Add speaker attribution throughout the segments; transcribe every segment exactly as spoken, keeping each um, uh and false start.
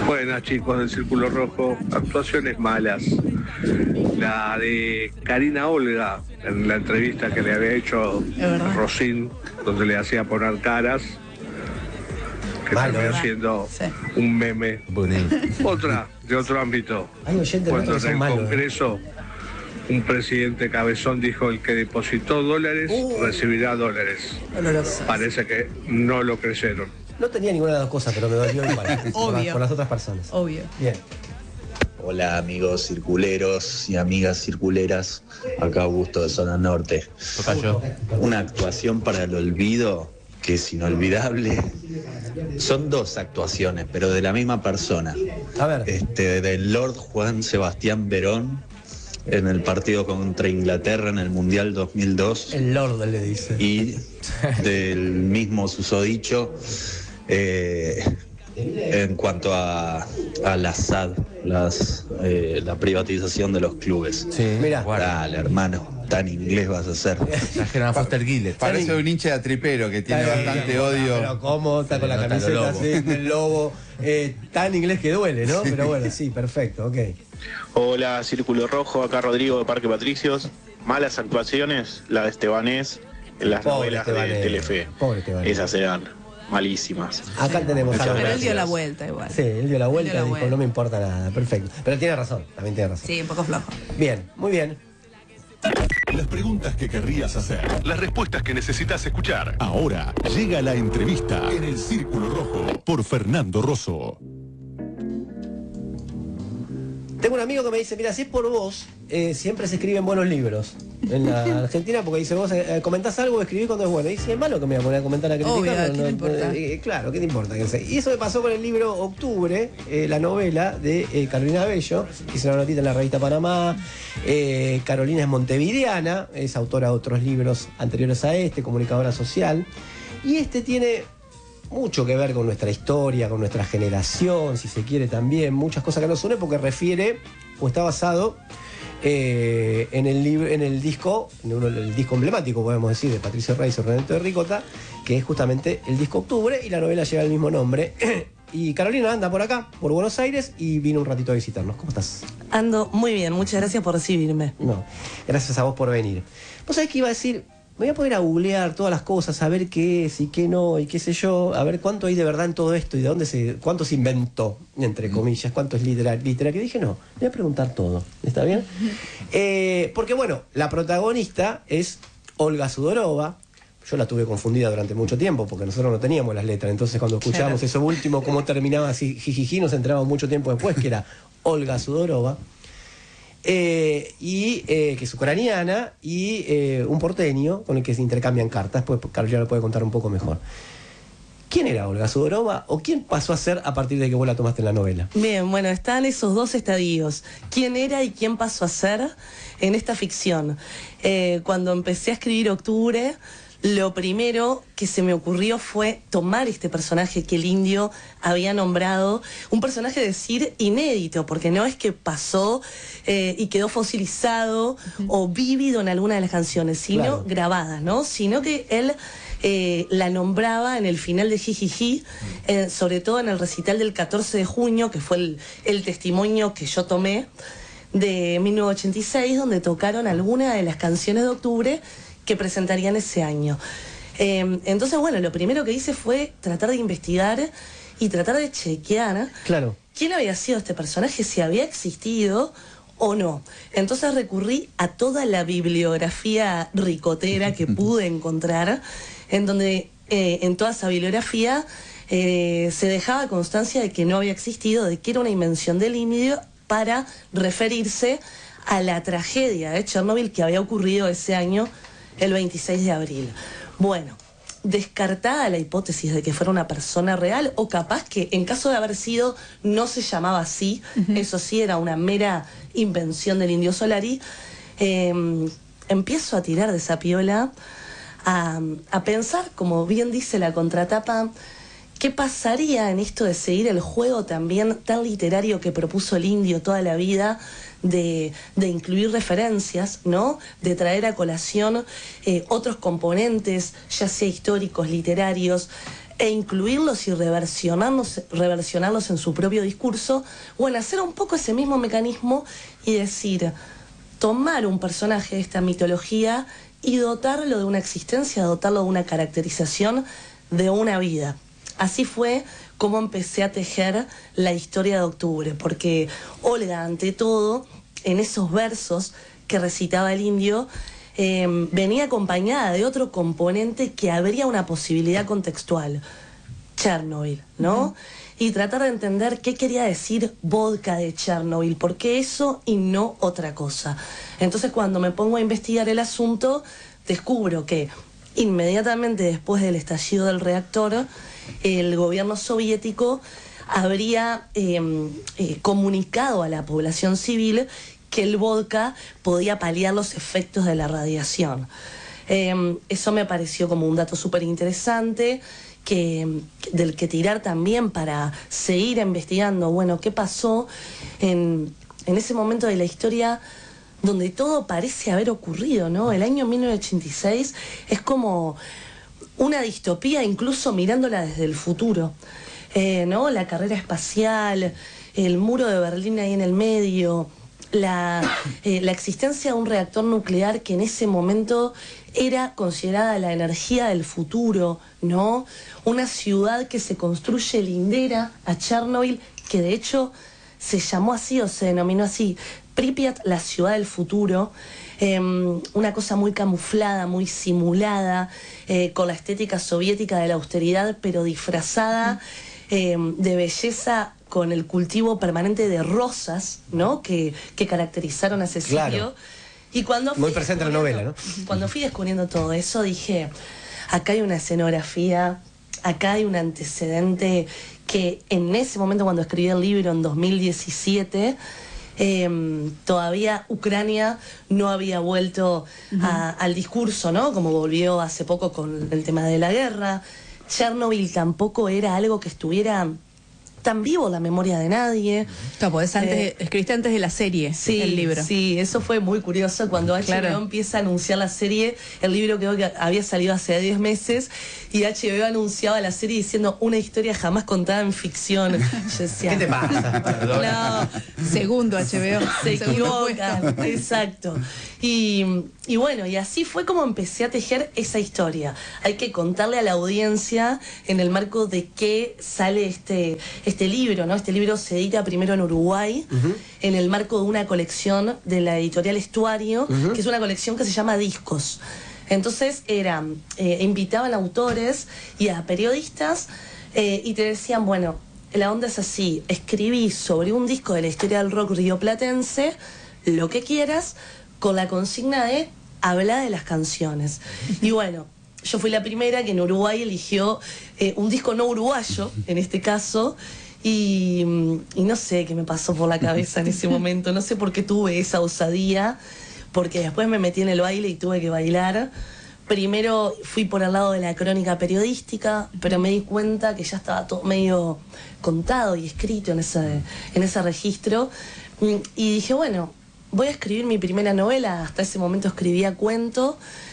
Speaker 1: Buenas, chicos del Círculo Rojo. Actuaciones malas. La de Karina Olga, en la entrevista que le había hecho Rosín, donde le hacía poner caras, que
Speaker 2: Malo,
Speaker 1: terminó
Speaker 2: ¿verdad?
Speaker 1: siendo
Speaker 3: Sí.
Speaker 1: un meme.
Speaker 4: Bonito.
Speaker 1: Otra, de otro ámbito.
Speaker 2: Hay oyentes
Speaker 1: Cuando
Speaker 2: que
Speaker 1: en
Speaker 2: son
Speaker 1: el
Speaker 2: malos, ¿eh?
Speaker 1: Congreso un presidente cabezón dijo: el que depositó dólares
Speaker 2: Uh.
Speaker 1: recibirá dólares.
Speaker 3: Doloroso.
Speaker 1: Parece que no lo creyeron.
Speaker 2: No tenía ninguna de las dos cosas, pero me dolió igual. Por, las-
Speaker 3: Obvio.
Speaker 2: por las otras personas.
Speaker 3: Obvio.
Speaker 2: Bien.
Speaker 5: Hola amigos circuleros y amigas circuleras, acá Augusto de Zona Norte.
Speaker 4: Tocayo.
Speaker 5: Una actuación para el olvido que es inolvidable. Son dos actuaciones, pero de la misma persona.
Speaker 2: A ver.
Speaker 5: Este, del Lord Juan Sebastián Verón en el partido contra Inglaterra en el Mundial dos mil dos.
Speaker 2: El Lord le dice.
Speaker 5: Y del mismo susodicho eh, en cuanto a, a la S A D, las, eh, la privatización de los clubes.
Speaker 4: Sí,
Speaker 2: Mirá.
Speaker 5: Dale, hermano, tan inglés vas a ser.
Speaker 4: Trajeron a Foster Gillett.
Speaker 6: Parece un hincha de tripero que tiene
Speaker 2: Está
Speaker 6: bastante
Speaker 2: bien,
Speaker 6: odio.
Speaker 2: Pero cómo está
Speaker 4: Se
Speaker 2: con
Speaker 4: le
Speaker 2: la
Speaker 4: nota lo
Speaker 2: camiseta
Speaker 4: lobo.
Speaker 2: así, el lobo. Eh, tan inglés que duele, ¿no? Pero bueno, sí, perfecto, ok.
Speaker 7: Hola, Círculo Rojo, acá Rodrigo de Parque Patricios. Malas actuaciones, la de Estebanés en las
Speaker 2: Pobre
Speaker 7: novelas
Speaker 2: Estebanés.
Speaker 7: de Telefe.
Speaker 2: Pobre Estebanés.
Speaker 7: Esas eran malísimas.
Speaker 2: Acá tenemos
Speaker 7: Muchas
Speaker 2: a
Speaker 3: Pero él
Speaker 7: gracias.
Speaker 3: dio la vuelta igual.
Speaker 2: Sí, él dio la vuelta
Speaker 3: Él dio la
Speaker 2: y dijo,
Speaker 3: vuelta.
Speaker 2: no me importa nada, perfecto. Pero tiene razón, también tiene razón.
Speaker 3: Sí, un poco flojo.
Speaker 2: Bien, muy bien.
Speaker 8: Las preguntas que querrías hacer. Las respuestas que necesitas escuchar. Ahora llega la entrevista en el Círculo Rojo por Fernando Rosso.
Speaker 2: Tengo un amigo que me dice, mira, si es por vos, eh, siempre se escriben buenos libros en la Argentina, porque dice, vos eh, comentás algo, escribís cuando es bueno. Y dice, es malo que me voy a poner a comentar, a criticar.
Speaker 3: Obvio, ¿a
Speaker 2: no,
Speaker 3: quién
Speaker 2: no,
Speaker 3: le importa?
Speaker 2: eh, claro, ¿qué te importa? Que sé? Y eso me pasó con el libro Octubre, eh, la novela de eh, Carolina Bello, que hizo una notita en la revista Panamá. Eh, Carolina es montevideana, es autora de otros libros anteriores a este, comunicadora social. Y este tiene mucho que ver con nuestra historia, con nuestra generación, si se quiere también, muchas cosas que nos unen porque refiere o está basado eh, en el libro, en el disco, en uno, el disco emblemático, podemos decir, de Patricio Rey y Renato de Ricota, que es justamente el disco Octubre, y la novela lleva el mismo nombre. Y Carolina anda por acá, por Buenos Aires, y vino un ratito a visitarnos. ¿Cómo estás?
Speaker 9: Ando muy bien, muchas gracias por recibirme.
Speaker 2: No, gracias a vos por venir. ¿Vos sabés que iba a decir? Me voy a poner a googlear todas las cosas, a ver qué es y qué no, y qué sé yo, a ver cuánto hay de verdad en todo esto y de dónde se, cuánto se inventó, entre comillas, cuánto es literal, literal. Que dije, no, le voy a preguntar todo, ¿está bien? Eh, porque bueno, la protagonista es Olga Sudorova. Yo la tuve confundida durante mucho tiempo porque nosotros no teníamos las letras, entonces cuando escuchábamos
Speaker 9: Claro.
Speaker 2: eso último, cómo terminaba así, jijiji, nos entraba mucho tiempo después, que era Olga Sudorova. Eh, y eh, que es ucraniana y eh, un porteño con el que se intercambian cartas. Pues Carolina lo puede contar un poco mejor. ¿Quién era Olga Sudorova o quién pasó a ser a partir de que vos la tomaste en la novela?
Speaker 9: Bien, bueno, están esos dos estadios. ¿Quién era y quién pasó a ser en esta ficción? Eh, cuando empecé a escribir Octubre, lo primero que se me ocurrió fue tomar este personaje que el indio había nombrado, un personaje, decir, inédito, porque no es que pasó eh, y quedó fosilizado uh-huh. o vívido en alguna de las canciones, sino claro. grabadas, ¿no? Sino que él eh, la nombraba en el final de Jijiji, eh, sobre todo en el recital del catorce de junio, que fue el, el testimonio que yo tomé de mil novecientos ochenta y seis, donde tocaron algunas de las canciones de Octubre que presentarían ese año. Eh, entonces, bueno, lo primero que hice fue tratar de investigar y tratar de chequear
Speaker 2: claro.
Speaker 9: quién había sido este personaje, si había existido o no. Entonces recurrí a toda la bibliografía ricotera que pude encontrar, en donde eh, en toda esa bibliografía eh, se dejaba constancia de que no había existido, de que era una invención del indio para referirse a la tragedia de Chernobyl que había ocurrido ese año, el veintiséis de abril. Bueno, descartada la hipótesis de que fuera una persona real, o capaz que en caso de haber sido no se llamaba así, uh-huh. eso sí era una mera invención del Indio Solari, eh, empiezo a tirar de esa piola, a, a pensar, como bien dice la contratapa, ¿qué pasaría en esto de seguir el juego también tan literario que propuso el indio toda la vida? De, de incluir referencias, ¿no? De traer a colación eh, otros componentes, ya sea históricos, literarios, e incluirlos y reversionarlos, reversionarlos en su propio discurso, o en hacer un poco ese mismo mecanismo y decir, tomar un personaje de esta mitología y dotarlo de una existencia, dotarlo de una caracterización de una vida. Así fue como empecé a tejer la historia de Octubre, porque Olga, ante todo, en esos versos que recitaba el indio, eh, venía acompañada de otro componente que abría una posibilidad contextual, Chernobyl, ¿no? Uh-huh. Y tratar de entender qué quería decir vodka de Chernobyl, por qué eso y no otra cosa. Entonces, cuando me pongo a investigar el asunto, descubro que inmediatamente después del estallido del reactor, el gobierno soviético habría eh, eh, comunicado a la población civil que el vodka podía paliar los efectos de la radiación. Eh, eso me pareció como un dato súper interesante, que, del que tirar también para seguir investigando, bueno, qué pasó en, en ese momento de la historia donde todo parece haber ocurrido, ¿no? El año mil novecientos ochenta y seis es como una distopía, incluso mirándola desde el futuro, eh, ¿no? La carrera espacial, el muro de Berlín ahí en el medio, la, eh, la existencia de un reactor nuclear que en ese momento era considerada la energía del futuro, ¿no? Una ciudad que se construye lindera a Chernobyl, que de hecho se llamó así o se denominó así, Pripyat, la ciudad del futuro. Eh, una cosa muy camuflada, muy simulada, eh, con la estética soviética de la austeridad, pero disfrazada eh, de belleza, con el cultivo permanente de rosas, ¿no? Que, que caracterizaron a ese sitio.
Speaker 2: Claro.
Speaker 9: Y cuando
Speaker 2: muy presente en la novela, ¿no?
Speaker 9: Cuando fui descubriendo todo eso, dije, acá hay una escenografía, acá hay un antecedente que en ese momento, cuando escribí el libro en dos mil diecisiete, eh, todavía Ucrania no había vuelto uh-huh. a, al discurso, ¿no? Como volvió hace poco con el tema de la guerra. Chernobyl tampoco era algo que estuviera tan vivo en la memoria de nadie.
Speaker 3: Claro, podés antes, eh, escribiste antes de la serie,
Speaker 9: sí,
Speaker 3: el libro.
Speaker 9: Sí, eso fue muy curioso. Cuando H B O claro. empieza a anunciar la serie, el libro creo que había salido hace diez meses, y H B O anunciaba la serie diciendo una historia jamás contada en ficción. Yo decía,
Speaker 2: ¿qué te pasa?
Speaker 9: No,
Speaker 3: segundo H B O.
Speaker 9: Se equivocan, exacto. Y, y bueno, y así fue como empecé a tejer esa historia. Hay que contarle a la audiencia en el marco de qué sale este, este libro, ¿no? Este libro se edita primero en Uruguay, uh-huh. en el marco de una colección de la editorial Estuario, uh-huh. que es una colección que se llama Discos. Entonces eran, eh, invitaban a autores y a periodistas eh, y te decían, bueno, la onda es así, escribí sobre un disco de la historia del rock rioplatense, lo que quieras, con la consigna de hablar de las canciones. Y bueno, yo fui la primera que en Uruguay eligió eh, un disco no uruguayo, en este caso, y, y no sé qué me pasó por la cabeza en ese momento, no sé por qué tuve esa osadía, porque después me metí en el baile y tuve que bailar. Primero fui por el lado de la crónica periodística, pero me di cuenta que ya estaba todo medio contado y escrito en ese, en ese registro, y dije, bueno, voy a escribir mi primera novela. Hasta ese momento escribía cuento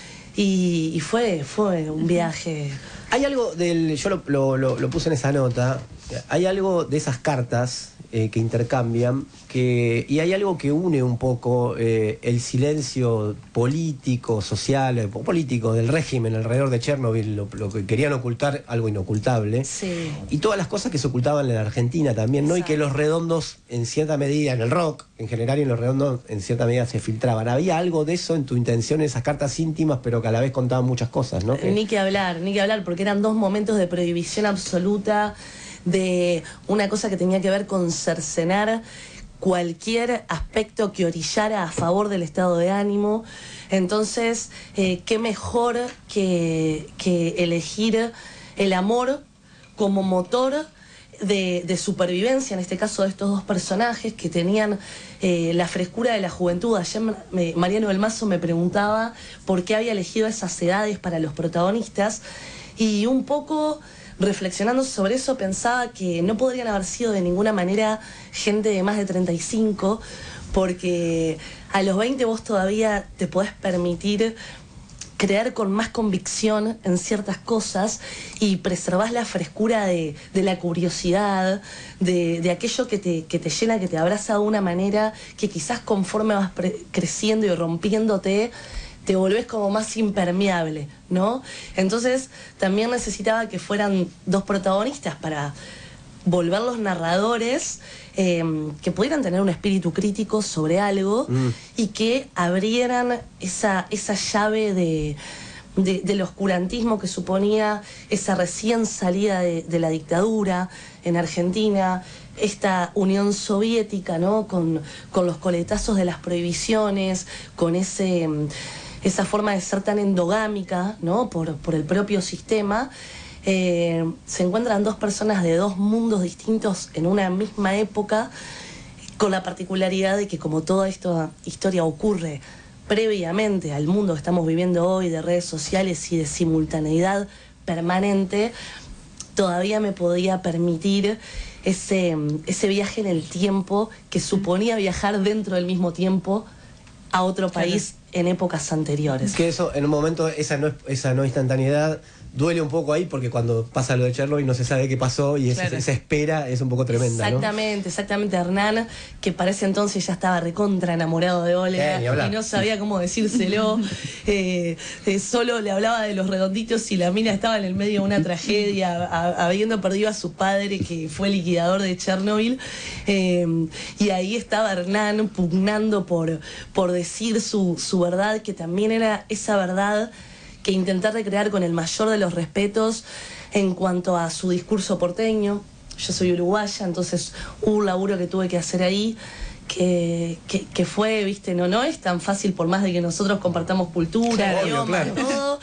Speaker 9: y, y fue, fue un viaje.
Speaker 2: Hay algo del, yo lo, lo, lo, lo puse en esa nota, hay algo de esas cartas eh, que intercambian, que, y hay algo que une un poco eh, el silencio político, social, eh, político del régimen alrededor de Chernobyl, lo, lo que querían ocultar, algo inocultable,
Speaker 9: sí.
Speaker 2: y todas las cosas que se ocultaban en la Argentina también, ¿no? Exacto. Y que los redondos, en cierta medida, en el rock en general y en los redondos, en cierta medida se filtraban. Había algo de eso en tu intención, esas cartas íntimas, pero que a la vez contaban muchas cosas, ¿no? Que...
Speaker 9: Ni que hablar, ni que hablar, porque eran dos momentos de prohibición absoluta, de una cosa que tenía que ver con cercenar cualquier aspecto que orillara a favor del estado de ánimo. Entonces, eh, qué mejor que, que elegir el amor como motor de, de supervivencia, en este caso de estos dos personajes que tenían eh, la frescura de la juventud. Ayer me, Mariano del Mazo me preguntaba por qué había elegido esas edades para los protagonistas, y un poco reflexionando sobre eso pensaba que no podrían haber sido de ninguna manera gente de más de treinta y cinco, porque a los veinte vos todavía te podés permitir creer con más convicción en ciertas cosas y preservás la frescura de, de la curiosidad, de, de aquello que te, que te llena, que te abraza de una manera que quizás conforme vas pre- creciendo y rompiéndote, te volvés como más impermeable, ¿no? Entonces también necesitaba que fueran dos protagonistas para volver los narradores eh, que pudieran tener un espíritu crítico sobre algo mm. y que abrieran esa, esa llave de, de, del oscurantismo que suponía esa recién salida de, de la dictadura en Argentina, esta Unión Soviética, ¿no? Con, con los coletazos de las prohibiciones, con ese, esa forma de ser tan endogámica, ¿no? por, por el propio sistema. Eh, se encuentran dos personas de dos mundos distintos en una misma época, con la particularidad de que como toda esta historia ocurre previamente al mundo que estamos viviendo hoy de redes sociales y de simultaneidad permanente, todavía me podía permitir ese, ese viaje en el tiempo que suponía viajar dentro del mismo tiempo a otro país en épocas anteriores.
Speaker 2: Que eso, en un momento, esa no, esa no instantaneidad duele un poco ahí, porque cuando pasa lo de Chernobyl no se sabe qué pasó y esa, claro. esa espera es un poco tremenda,
Speaker 9: exactamente, ¿no? Exactamente, Hernán, que para ese entonces ya estaba recontra enamorado de Olga eh, y no sabía cómo decírselo, eh, eh, solo le hablaba de los redonditos y la mina estaba en el medio de una tragedia, a, habiendo perdido a su padre que fue liquidador de Chernobyl, eh, y ahí estaba Hernán pugnando por, por decir su, su verdad, que también era esa verdad que intentar recrear con el mayor de los respetos en cuanto a su discurso porteño. Yo soy uruguaya, entonces hubo un laburo que tuve que hacer ahí que, que, que fue, viste, no, no es tan fácil por más de que nosotros compartamos cultura,
Speaker 2: claro,
Speaker 9: idioma,
Speaker 2: claro.
Speaker 9: todo.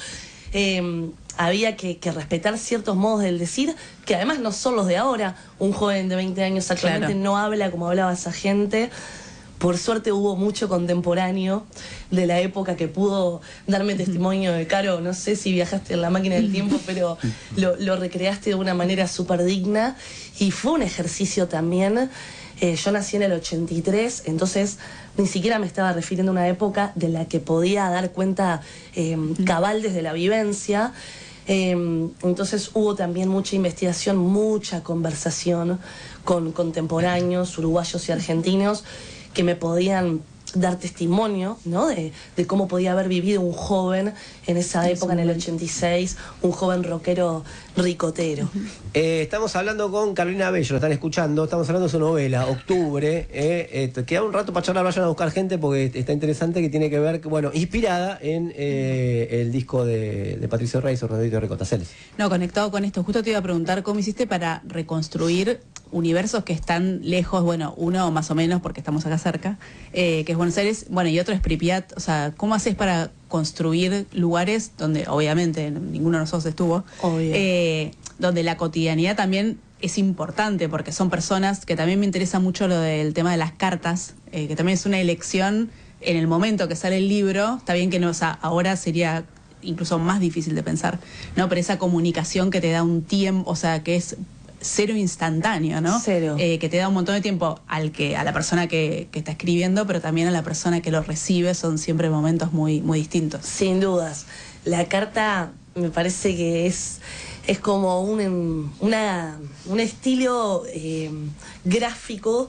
Speaker 9: Eh, había que, que respetar ciertos modos del decir, que además no son los de ahora. Un joven de veinte años actualmente claro. no habla como hablaba esa gente. Por suerte hubo mucho contemporáneo de la época que pudo darme testimonio de Caro. No sé si viajaste en la máquina del tiempo, pero lo, lo recreaste de una manera súper digna. Y fue un ejercicio también. Eh, yo nací en el ochenta y tres, entonces ni siquiera me estaba refiriendo a una época de la que podía dar cuenta eh, cabal desde la vivencia. Eh, entonces hubo también mucha investigación, mucha conversación con contemporáneos, uruguayos y argentinos, que me podían dar testimonio, ¿no? de, de cómo podía haber vivido un joven en esa época, en el ochenta y seis, un joven rockero ricotero.
Speaker 2: Eh, estamos hablando con Carolina Bello, lo están escuchando, estamos hablando de su novela, Octubre. Eh, eh, queda un rato para charlar, vayan a buscar gente porque está interesante, que tiene que ver, bueno, inspirada en eh, el disco de, de Patricio Rey, o Rodrigo Ricotaceles.
Speaker 3: No, conectado con esto, justo te iba a preguntar cómo hiciste para reconstruir universos que están lejos, bueno, uno más o menos porque estamos acá cerca, eh, que es Buenos Aires, bueno, y otro es Pripyat. O sea, ¿cómo haces para construir lugares donde obviamente ninguno de nosotros estuvo, eh, donde la cotidianidad también es importante, porque son personas que también me interesa mucho lo del tema de las cartas, eh, que también es una elección en el momento que sale el libro? Está bien que no, o sea, ahora sería incluso más difícil de pensar, ¿no? Pero esa comunicación que te da un tiempo, o sea, que es cero instantáneo, ¿no?
Speaker 9: Cero.
Speaker 3: Eh, que te da un montón de tiempo al que, a la persona que, que está escribiendo, pero también a la persona que lo recibe. Son siempre momentos muy, muy distintos.
Speaker 9: Sin dudas. La carta me parece que es, es como un, una, un estilo eh, gráfico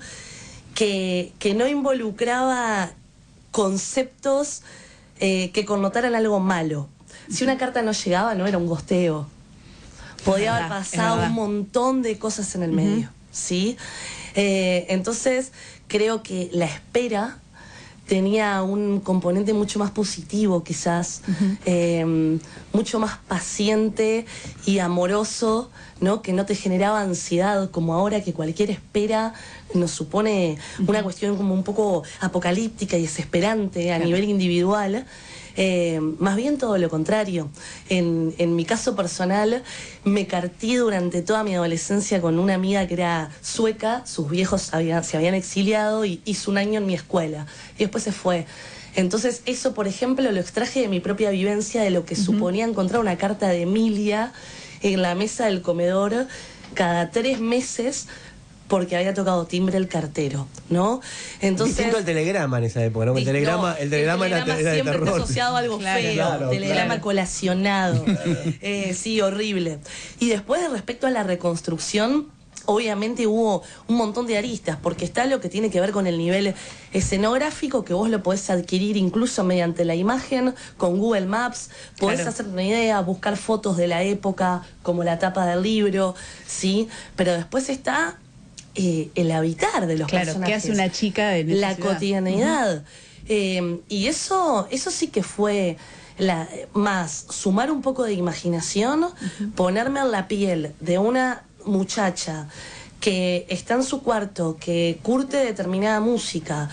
Speaker 9: que, que no involucraba conceptos eh, que connotaran algo malo. Si una carta no llegaba, no era un gosteo. Podía haber pasado un montón de cosas en el medio, uh-huh. ¿sí? Eh, entonces, creo que la espera tenía un componente mucho más positivo, quizás, uh-huh. eh, mucho más paciente y amoroso, ¿no? Que no te generaba ansiedad, como ahora que cualquier espera nos supone uh-huh. una cuestión como un poco apocalíptica y desesperante a claro. nivel individual. Eh, más bien todo lo contrario. En, en mi caso personal, me carté durante toda mi adolescencia con una amiga que era sueca. Sus viejos habían, se habían exiliado y hizo un año en mi escuela y después se fue. Entonces eso, por ejemplo, lo extraje de mi propia vivencia, de lo que uh-huh. suponía encontrar una carta de Emilia en la mesa del comedor cada tres meses porque había tocado timbre el cartero, ¿no? Entonces,
Speaker 2: distinto al telegrama en esa época, ¿no? El telegrama, el telegrama,
Speaker 9: el telegrama
Speaker 2: era, era de
Speaker 9: siempre
Speaker 2: terror.
Speaker 9: está asociado a algo
Speaker 3: Claro,
Speaker 9: feo,
Speaker 2: claro,
Speaker 9: telegrama
Speaker 2: claro.
Speaker 9: colacionado, eh, sí, horrible. Y después, respecto a la reconstrucción, obviamente hubo un montón de aristas, porque está lo que tiene que ver con el nivel escenográfico, que vos lo podés adquirir incluso mediante la imagen, con Google Maps, podés
Speaker 3: Claro.
Speaker 9: hacer una idea, buscar fotos de la época, como la tapa del libro, ¿sí? Pero después está eh, el habitar de los
Speaker 3: Claro,
Speaker 9: personajes.
Speaker 3: ¿qué hace una chica en esa
Speaker 9: La
Speaker 3: ciudad?
Speaker 9: cotidianidad. Eh, y eso, eso sí que fue la, más sumar un poco de imaginación, uh-huh. ponerme en la piel de una muchacha que está en su cuarto, que curte determinada música,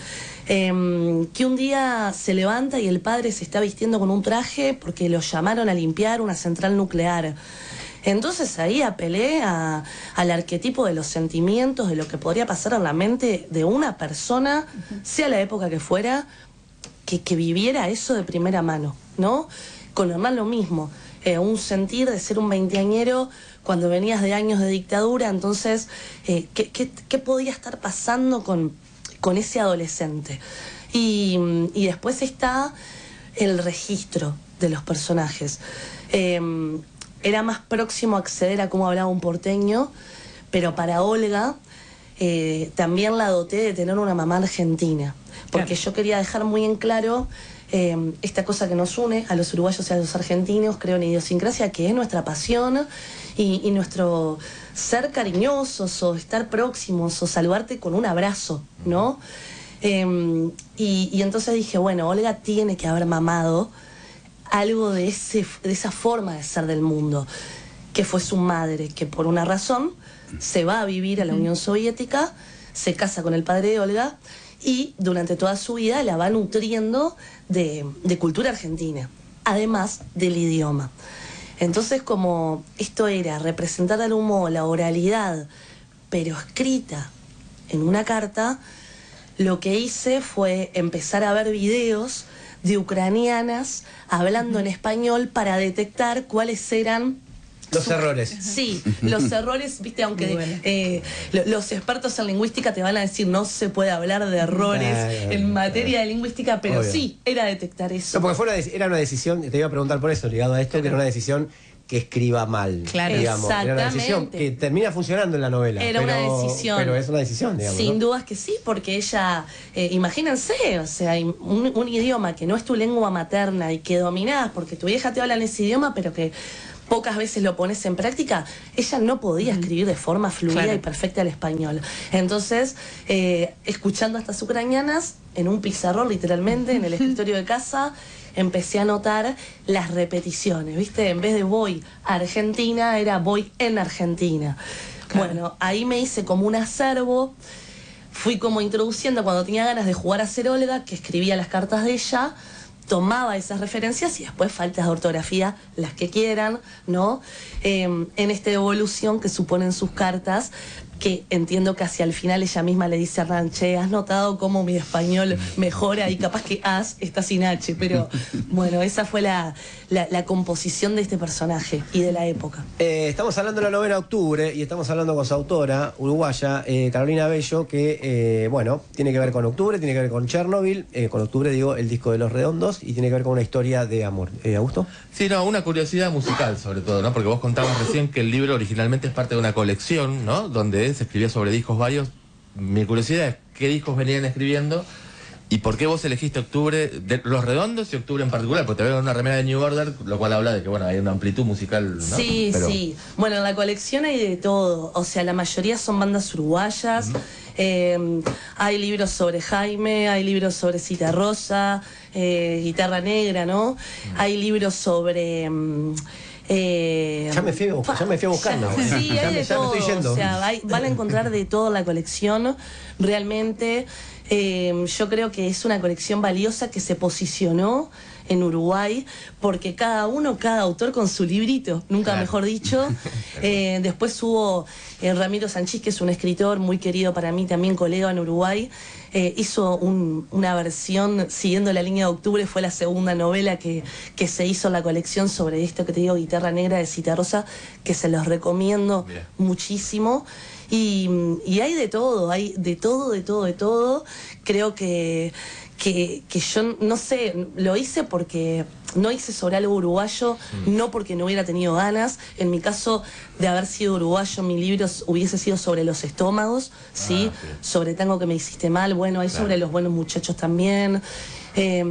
Speaker 9: eh, que un día se levanta y el padre se está vistiendo con un traje porque lo llamaron a limpiar una central nuclear. Entonces ahí apelé a, al arquetipo de los sentimientos, de lo que podría pasar en la mente de una persona, uh-huh. sea la época que fuera, que, que viviera eso de primera mano, ¿no? Con Hernán lo mismo, eh, un sentir de ser un veinteañero cuando venías de años de dictadura, entonces, eh, ¿qué, qué, qué podía estar pasando con, con ese adolescente? Y, y después está el registro de los personajes. Eh, era más próximo a acceder a cómo hablaba un porteño, pero para Olga eh, también la doté de tener una mamá argentina, porque claro. yo quería dejar muy en claro eh, esta cosa que nos une a los uruguayos y a los argentinos, creo en idiosincrasia, que es nuestra pasión y, y nuestro ser cariñosos o estar próximos o saludarte con un abrazo, ¿no? Eh, y, y entonces dije, bueno, Olga tiene que haber mamado algo de, ese, de esa forma de ser del mundo, que fue su madre, que por una razón se va a vivir a la Unión Soviética, se casa con el padre de Olga y durante toda su vida la va nutriendo de, de cultura argentina, además del idioma. Entonces, como esto era representar de algún modo la oralidad, pero escrita en una carta, lo que hice fue empezar a ver videos de ucranianas hablando en español para detectar cuáles eran
Speaker 2: los su... errores.
Speaker 9: Sí, los errores, viste, aunque bueno. eh, los expertos en lingüística te van a decir no se puede hablar de errores ah, en materia de lingüística, pero obvio. Sí, era detectar eso.
Speaker 2: No, porque fue una, era una decisión, te iba a preguntar por eso, ligado a esto, claro. que era una decisión que escriba mal,
Speaker 9: claro.
Speaker 2: digamos. Era una decisión que termina funcionando en la novela.
Speaker 9: Era
Speaker 2: pero,
Speaker 9: una decisión.
Speaker 2: Pero es una decisión, digamos.
Speaker 9: Sin
Speaker 2: ¿no?
Speaker 9: dudas que sí, porque ella, eh, imagínense, o sea, un, un idioma que no es tu lengua materna y que dominás, porque tu vieja te habla en ese idioma, pero que pocas veces lo pones en práctica, ella no podía escribir de forma fluida claro. y perfecta el español. Entonces, eh, escuchando a estas ucranianas, en un pizarrón literalmente, en el escritorio de casa, empecé a notar las repeticiones, ¿viste? En vez de voy a Argentina, era voy en Argentina. Claro. Bueno, ahí me hice como un acervo, fui como introduciendo cuando tenía ganas de jugar a ser Olga, que escribía las cartas de ella, tomaba esas referencias y después faltas de ortografía, las que quieran, ¿no? Eh, en esta evolución que suponen sus cartas, que entiendo que hacia el final ella misma le dice a Hernán, che, ¿has notado cómo mi español mejora? Y capaz que as está sin H, pero bueno, esa fue la, la, la composición de este personaje y de la época.
Speaker 2: Eh, estamos hablando de la novela Octubre y estamos hablando con su autora uruguaya, eh, Carolina Bello, que, eh, bueno, tiene que ver con Octubre, tiene que ver con Chernobyl, eh, con Octubre digo el disco de Los Redondos y tiene que ver con una historia de amor. Eh, ¿Augusto?
Speaker 4: Sí, no, una curiosidad musical sobre todo, ¿no? Porque vos contabas recién que el libro originalmente es parte de una colección, ¿no? Donde se escribía sobre discos varios. Mi curiosidad es qué discos venían escribiendo y por qué vos elegiste Octubre, de Los Redondos y Octubre en particular, porque te veo en una remera de New Order, lo cual habla de que bueno hay una amplitud musical, ¿no?
Speaker 9: Sí,
Speaker 4: Pero...
Speaker 9: sí. Bueno, en la colección hay de todo, o sea, la mayoría son bandas uruguayas, uh-huh. eh, hay libros sobre Jaime, hay libros sobre Citarrosa, eh, Guitarra Negra, ¿no? Uh-huh. Hay libros sobre... Um,
Speaker 2: Eh, ya, me fui, ya me fui a buscarlo.
Speaker 9: Ya, sí, hay de
Speaker 2: ya
Speaker 9: todo.
Speaker 2: Me estoy yendo.
Speaker 9: O sea, hay, van a encontrar de todo la colección. Realmente, eh, yo creo que es una colección valiosa que se posicionó en Uruguay, porque cada uno, cada autor con su librito, nunca claro. mejor dicho. Eh, después hubo eh, Ramiro Sanchís, que es un escritor muy querido para mí, también colega en Uruguay. Eh, hizo un, una versión siguiendo la línea de Octubre, fue la segunda novela que, que se hizo en la colección sobre esto que te digo, Guitarra Negra de Citarrosa, que se los recomiendo Mira. muchísimo. Y, y hay de todo, hay de todo, de todo, de todo. Creo que, que, que yo, no sé, lo hice porque no hice sobre algo uruguayo, mm. no porque no hubiera tenido ganas. En mi caso, de haber sido uruguayo, mi libro hubiese sido sobre los estómagos, ¿sí? Ah, sí. Sobre Tango que me hiciste mal, bueno, hay claro. sobre los buenos muchachos también. Eh,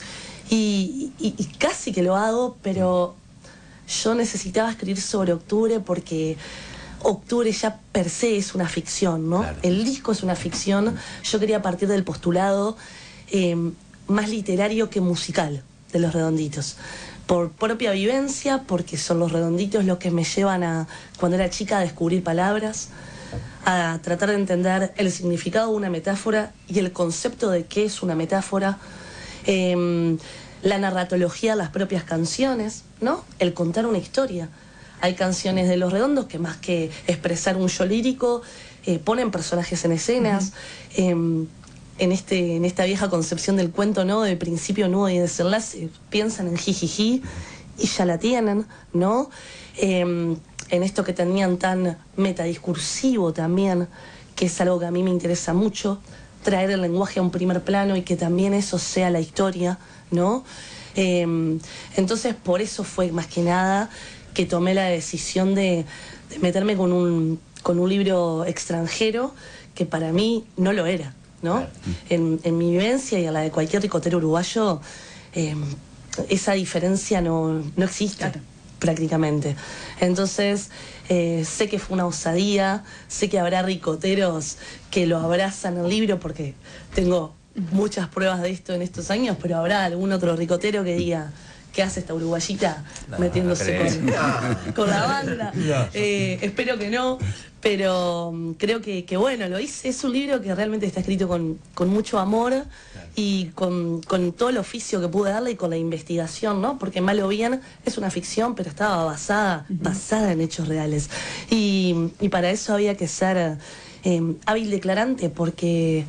Speaker 9: y, y, y casi que lo hago, pero yo necesitaba escribir sobre octubre porque octubre ya per se es una ficción, ¿no? Claro. El disco es una ficción. Yo quería partir del postulado eh, más literario que musical de Los Redonditos. Por propia vivencia, porque son Los Redonditos los que me llevan a, cuando era chica, a descubrir palabras, a tratar de entender el significado de una metáfora y el concepto de qué es una metáfora, eh, la narratología de las propias canciones, ¿no? El contar una historia. Hay canciones de Los Redondos que más que expresar un yo lírico, eh, ponen personajes en escenas, uh-huh. eh, en, este, en esta vieja concepción del cuento, ¿no? De principio, nudo y desenlace, piensan en jijiji y ya la tienen, ¿no? Eh, en esto que tenían tan metadiscursivo también, que es algo que a mí me interesa mucho, traer el lenguaje a un primer plano y que también eso sea la historia, ¿no? Eh, entonces, por eso fue más que nada que tomé la decisión de, de meterme con un, con un libro extranjero que para mí no lo era, ¿no? En, en mi vivencia y a la de cualquier ricotero uruguayo, eh, esa diferencia no, no existe. Claro. Prácticamente. Entonces, eh, sé que fue una osadía, sé que habrá ricoteros que lo abrazan el libro porque tengo muchas pruebas de esto en estos años, pero habrá algún otro ricotero que diga, ¿qué hace esta uruguayita no, metiéndose no con, con la banda? No. Eh, espero que no, pero creo que, que bueno, lo hice. Es un libro que realmente está escrito con, con mucho amor y con, con todo el oficio que pude darle y con la investigación, ¿no? Porque mal o bien es una ficción, pero estaba basada, uh-huh. basada en hechos reales. Y, y para eso había que ser eh, hábil declarante, porque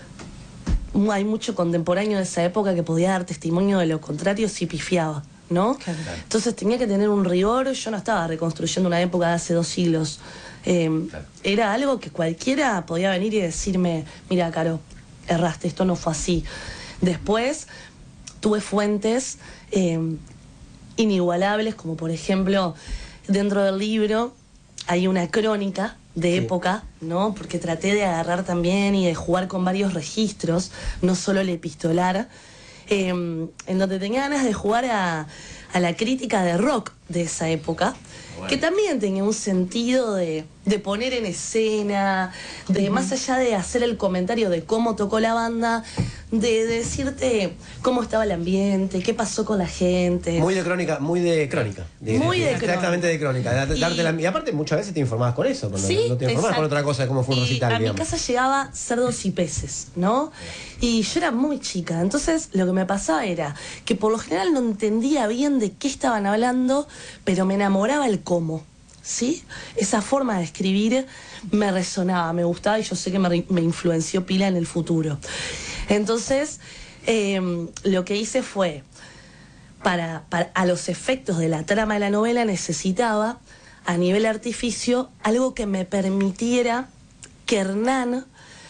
Speaker 9: hay mucho contemporáneo de esa época que podía dar testimonio de lo contrario si pifiaba, ¿no? Claro. Entonces tenía que tener un rigor. Yo no estaba reconstruyendo una época de hace dos siglos. Eh, claro. Era algo que cualquiera podía venir y decirme, mira, Caro, erraste, esto no fue así. Después tuve fuentes eh, inigualables, como por ejemplo, dentro del libro hay una crónica de sí. época, ¿no? Porque traté de agarrar también y de jugar con varios registros, no solo el epistolar, eh, en donde tenía ganas de jugar a, a la crítica de rock de esa época, bueno. que también tenía un sentido de, de poner en escena, de uh-huh. más allá de hacer el comentario de cómo tocó la banda, de, de decirte cómo estaba el ambiente, qué pasó con la gente.
Speaker 2: Muy de crónica, muy de crónica. De,
Speaker 9: muy de, de crónica.
Speaker 2: Exactamente de crónica. De, y, darte la, y aparte muchas veces te informabas con eso, cuando
Speaker 9: sí,
Speaker 2: no te informabas con otra cosa de cómo fue un recital.
Speaker 9: A
Speaker 2: digamos.
Speaker 9: mi casa llegaba cerdos y peces, ¿no? Y yo era muy chica, entonces lo que me pasaba era que por lo general no entendía bien de qué estaban hablando, pero me enamoraba el cómo, ¿sí? Esa forma de escribir me resonaba, me gustaba y yo sé que me, me influenció pila en el futuro. Entonces, eh, lo que hice fue, para, para a los efectos de la trama de la novela, necesitaba, a nivel artificio, algo que me permitiera que Hernán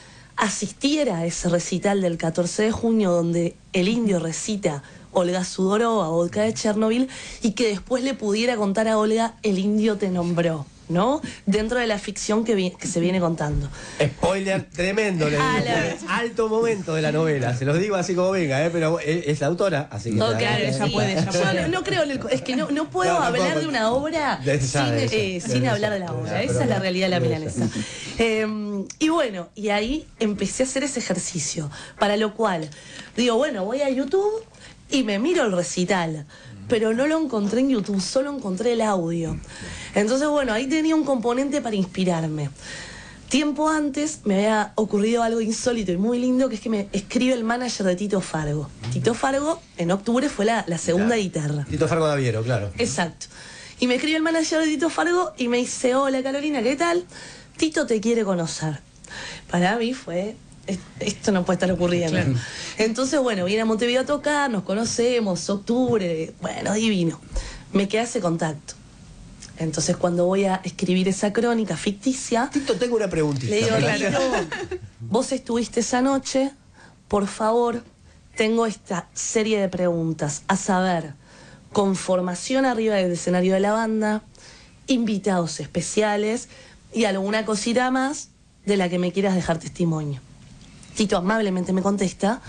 Speaker 9: asistiera a ese recital del catorce de junio donde el indio recita Olga Sudorova, Vodka de Chernobyl, y que después le pudiera contar a Olga, el indio te nombró, ¿no? Dentro de la ficción que, vi que se viene contando.
Speaker 2: Spoiler tremendo, le digo, alto momento de la novela, se los digo así como venga, ¿eh? Pero es, es la autora, así que...
Speaker 9: No, claro, ella puede, ella puede. No, no creo, en el, es que no, no puedo no, no, hablar no, de una obra de, sin, de eso, eh, sin de hablar eso, de la obra, de esa pero, es la realidad de la milanesa. Eh, y bueno, y ahí empecé a hacer ese ejercicio, para lo cual, digo, bueno, voy a YouTube y me miro el recital, pero no lo encontré en YouTube, solo encontré el audio. Entonces, bueno, ahí tenía un componente para inspirarme. Tiempo antes me había ocurrido algo insólito y muy lindo, que es que me escribe el manager de Tito Fargo. Tito Fargo, en octubre, fue la, la segunda claro. guitarra.
Speaker 2: Tito Fargo de Aviero, claro.
Speaker 9: Exacto. Y me escribe el manager de Tito Fargo y me dice, hola Carolina, ¿qué tal? Tito te quiere conocer. Para mí fue... esto no puede estar ocurriendo. Claro. Entonces, bueno, viene a Montevideo a tocar, nos conocemos, octubre, bueno, divino. Me queda ese contacto. Entonces cuando voy a escribir esa crónica ficticia,
Speaker 2: Tito, tengo una preguntita.
Speaker 9: le digo, Tito, vos estuviste esa noche, por favor, tengo esta serie de preguntas, a saber, conformación arriba del escenario de la banda, invitados especiales y alguna cosita más de la que me quieras dejar testimonio. Tito amablemente me contesta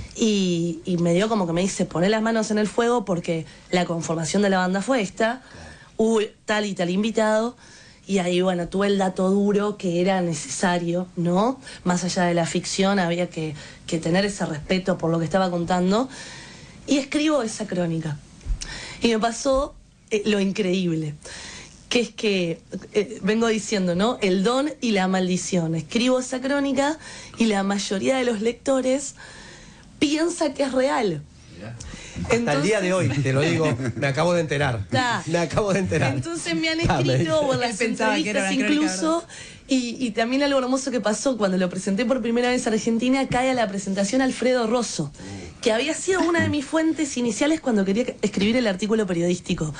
Speaker 9: y, y me dio como que me dice, poné las manos en el fuego porque la conformación de la banda fue esta, hubo tal y tal invitado, y ahí, bueno, tuve el dato duro que era necesario, ¿no? Más allá de la ficción, había que, que tener ese respeto por lo que estaba contando, y escribo esa crónica. Y me pasó eh, lo increíble, que es que, eh, vengo diciendo, ¿no? El don y la maldición. Escribo esa crónica y la mayoría de los lectores piensa que es real.
Speaker 2: Hasta Entonces, el día de hoy, te lo digo, me acabo de enterar. Ta, me acabo de enterar.
Speaker 9: Entonces me han escrito por las entrevistas incluso, y, y también algo hermoso que pasó, cuando lo presenté por primera vez a Argentina, cae a la presentación Alfredo Rosso, que había sido una de mis fuentes iniciales cuando quería escribir el artículo periodístico.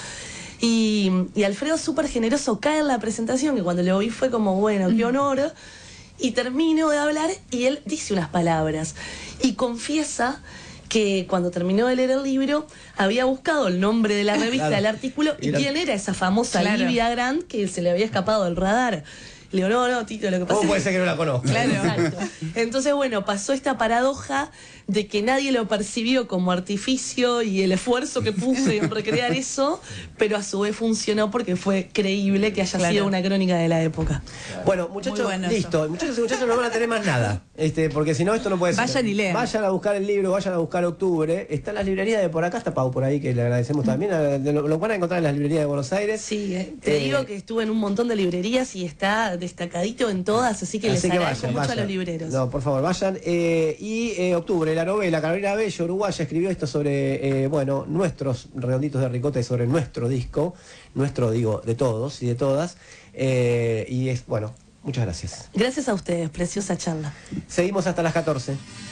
Speaker 9: Y, y Alfredo, súper generoso, cae en la presentación, que cuando lo vi fue como, bueno, qué honor. Y termino de hablar y él dice unas palabras. Y confiesa que cuando terminó de leer el libro, había buscado el nombre de la revista, claro, del artículo, y, y quién era esa famosa, claro, Livia Grant, que se le había escapado del radar. Le digo, no, no, Tito, lo que pasa
Speaker 2: ¿Cómo
Speaker 9: es
Speaker 2: puede
Speaker 9: que...
Speaker 2: ser que no la conozco?
Speaker 9: Claro, exacto. Entonces, bueno, pasó esta paradoja de que nadie lo percibió como artificio y el esfuerzo que puse en recrear eso, pero a su vez funcionó porque fue creíble que haya, claro, sido una crónica de la época.
Speaker 2: Bueno, muchachos, bueno listo. Eso. Muchachos y muchachos no van a tener más nada, este, porque si no, esto no puede ser.
Speaker 3: Vayan y lean.
Speaker 2: Vayan a buscar el libro, vayan a buscar Octubre. Está en las librerías de por acá, está Pau por ahí, que le agradecemos también. Lo, lo van a encontrar en las librerías de Buenos Aires.
Speaker 9: Sí, eh, te eh, digo que estuve en un montón de librerías y está destacadito en todas, así que así les que agradezco vayan, mucho vayan. a los libreros.
Speaker 2: No, por favor, vayan. Eh, y eh, Octubre, la novela, Carolina Bello, uruguaya, escribió esto sobre, eh, bueno, nuestros redonditos de ricota y sobre nuestro disco, nuestro, digo, de todos y de todas. Eh, y es, bueno, muchas gracias.
Speaker 9: Gracias a ustedes, preciosa charla.
Speaker 2: Seguimos hasta las catorce.